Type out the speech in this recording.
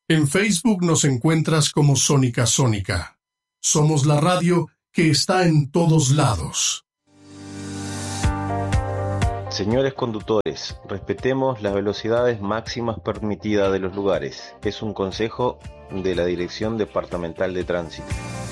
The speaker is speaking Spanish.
En Facebook nos encuentras como Sónica Sónica. Somos la radio que está en todos lados. Señores conductores, respetemos las velocidades máximas permitidas de los lugares. Es un consejo de la Dirección Departamental de Tránsito.